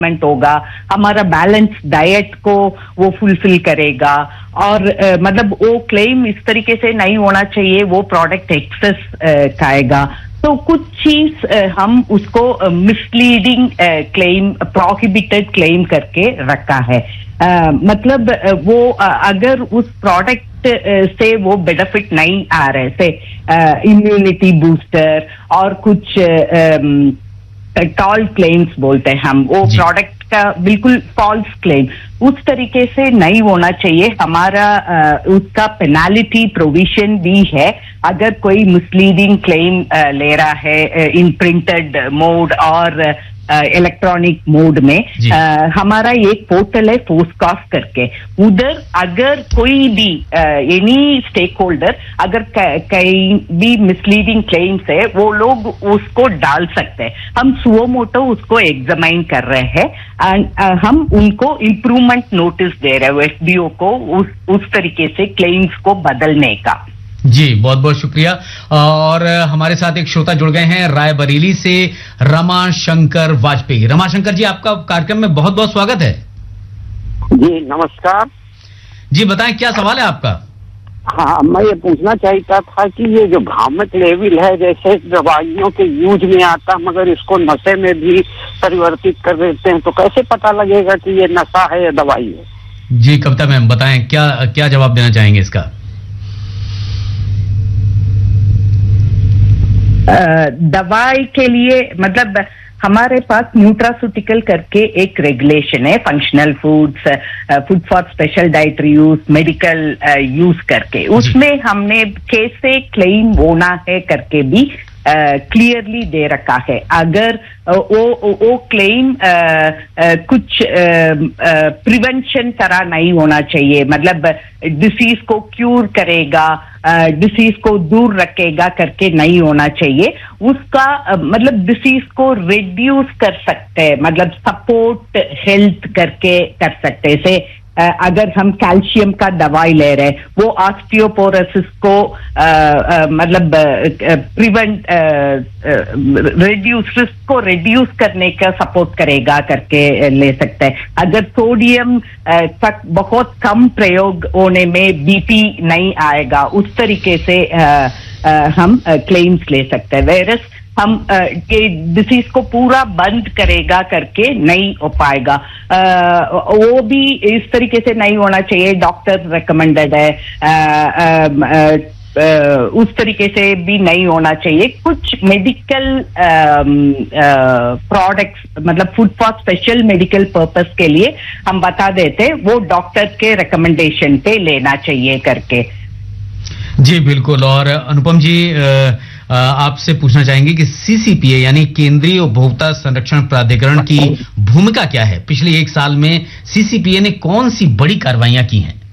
होगा, हमारा balance diet को वो फुलफिल करेगा और मतलब वो क्लेम इस तरीके से नहीं होना चाहिए वो प्रोडक्ट एक्सेस खाएगा। तो कुछ चीज हम उसको मिसलीडिंग क्लेम, प्रोहिबिटेड क्लेम करके रखा है। मतलब वो अगर उस प्रोडक्ट से वो बेनिफिट नहीं आ रहे, से इम्यूनिटी बूस्टर और कुछ टॉल क्लेम्स बोलते हैं हम, वो प्रोडक्ट का बिल्कुल फॉल्स क्लेम, उस तरीके से नहीं होना चाहिए। हमारा उसका पेनाल्टी प्रोविजन भी है अगर कोई मिसलीडिंग क्लेम ले रहा है इन प्रिंटेड मोड और इलेक्ट्रॉनिक मोड में। हमारा एक पोर्टल है फोर्सकास्ट करके, उधर अगर कोई भी एनी स्टेक होल्डर अगर कहीं भी मिसलीडिंग क्लेम्स है वो लोग उसको डाल सकते हैं। हम सुओ मोटो उसको एग्जामाइन कर रहे हैं एंड हम उनको इम्प्रूवमेंट नोटिस दे रहे हैं एफबीओ को उस तरीके से क्लेम्स को बदलने का। जी बहुत बहुत शुक्रिया। और हमारे साथ एक श्रोता जुड़ गए हैं रायबरेली से, रमाशंकर वाजपेयी। रमाशंकर जी, आपका कार्यक्रम में बहुत बहुत स्वागत है। जी नमस्कार जी, बताएं क्या सवाल है आपका। हाँ, मैं ये पूछना चाहता था कि ये जो भ्रामक लेवल है जैसे दवाइयों के यूज में आता मगर इसको नशे में भी परिवर्तित कर देते हैं, तो कैसे पता लगेगा कि ये नशा है या दवाई है। जी कविता मैम बताएं क्या जवाब देना चाहेंगे इसका। दवाई के लिए मतलब हमारे पास न्यूट्रास्यूटिकल करके एक रेगुलेशन है, functional foods, food for special dietary use, medical use करके, उसमें हमने कैसे क्लेम होना है करके भी क्लियरली दे रखा है। अगर वो क्लेम कुछ प्रिवेंशन तरह नहीं होना चाहिए, मतलब डिसीज को क्यूर करेगा, डिसीज को दूर रखेगा करके नहीं होना चाहिए। उसका मतलब डिसीज को रिड्यूस कर सकते हैं, मतलब सपोर्ट हेल्थ करके कर सकते हैं। से अगर हम कैल्शियम का दवाई ले रहे हैं वो ऑस्टियोपोरोसिस को मतलब प्रिवेंट रिड्यूस रिस्क को रिड्यूस करने का सपोर्ट करेगा करके ले सकते हैं। अगर सोडियम तक बहुत कम प्रयोग होने में बीपी नहीं आएगा, उस तरीके से हम क्लेम्स ले सकते हैं। वेरस हम के डिसीज को पूरा बंद करेगा करके नहीं हो पाएगा, वो भी इस तरीके से नहीं होना चाहिए। डॉक्टर रिकमेंडेड है, उस तरीके से भी नहीं होना चाहिए। कुछ मेडिकल प्रोडक्ट्स मतलब food for special medical purpose के लिए हम बता देते, वो डॉक्टर के रिकमेंडेशन पे लेना चाहिए करके। जी बिल्कुल। और अनुपम जी आपसे पूछना चाहेंगे कि सीसीपीए यानी केंद्रीय उपभोक्ता संरक्षण प्राधिकरण की भूमिका क्या है। पिछले एक साल में सीसीपीए ने कौन सी बड़ी कार्रवाइयां की हैं।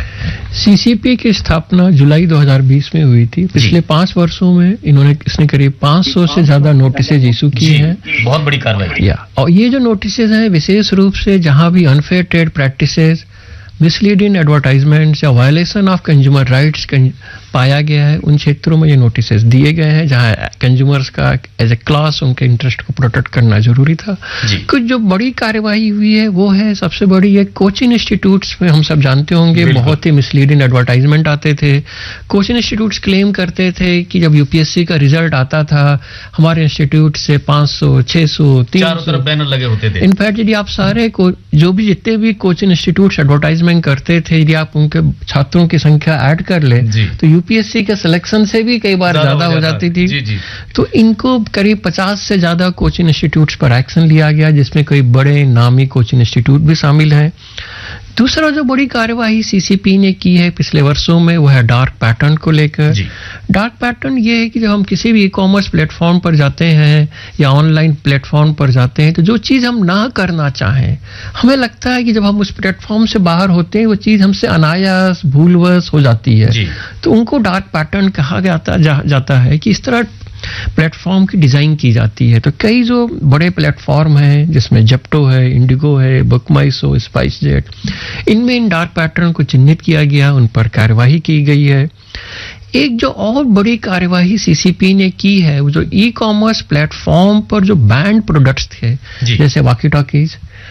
सीसीपीए की स्थापना जुलाई 2020 में हुई थी। पिछले 5 वर्षों में इसने करीब 500 से ज्यादा नोटिसेज इशू किए हैं। बहुत बड़ी कार्रवाई। और ये जो नोटिसेज हैं विशेष रूप से जहां भी unfair trade practices, misleading advertisements या वायलेशन ऑफ कंज्यूमर राइट्स पाया गया है, उन क्षेत्रों में ये नोटिसेस दिए गए हैं जहां कंज्यूमर्स का एज ए क्लास उनके इंटरेस्ट को प्रोटेक्ट करना जरूरी था। कुछ जो बड़ी कार्यवाही हुई है वो है, सबसे बड़ी है कोचिंग इंस्टीट्यूट्स में। हम सब जानते होंगे बहुत ही मिसलीडिंग एडवर्टाइजमेंट आते थे। कोचिंग इंस्टीट्यूट्स क्लेम करते थे कि जब यूपीएससी का रिजल्ट आता था हमारे इंस्टीट्यूट से 500, 600, 300 चारों तरफ बैनर लगे होते थे। इनफैक्ट यदि आप सारे जितने भी कोचिंग इंस्टीट्यूट्स एडवर्टाइजमेंट करते थे, यदि आप उनके छात्रों की संख्या ऐड कर ले तो यूपीएससी के सिलेक्शन से भी कई बार ज्यादा हो जाती थी। तो इनको करीब 50 से ज्यादा कोचिंग इंस्टीट्यूट्स पर एक्शन लिया गया, जिसमें कई बड़े नामी कोचिंग इंस्टीट्यूट भी शामिल हैं। दूसरा जो बड़ी कार्यवाही सीसीपी ने की है पिछले वर्षों में वो है डार्क पैटर्न को लेकर। डार्क पैटर्न ये है कि जब हम किसी भी ई कॉमर्स प्लेटफॉर्म पर जाते हैं या ऑनलाइन प्लेटफॉर्म पर जाते हैं तो जो चीज हम ना करना चाहें, हमें लगता है कि जब हम उस प्लेटफॉर्म से बाहर होते हैं वो चीज हमसे अनायास भूलवश हो जाती है, तो उनको डार्क पैटर्न कहा जाता है कि इस तरह प्लेटफॉर्म की डिजाइन की जाती है। तो कई जो बड़े प्लेटफॉर्म हैं जिसमें जेप्टो है, इंडिगो है, बुकमाईशो, स्पाइसजेट, इनमें इन डार्क पैटर्न को चिन्हित किया गया, उन पर कार्यवाही की गई है। एक जो और बड़ी कार्यवाही सीसीपी ने की है वो जो ई कॉमर्स प्लेटफॉर्म पर जो बैंड प्रोडक्ट्स थे जैसे वॉकी टॉकीज,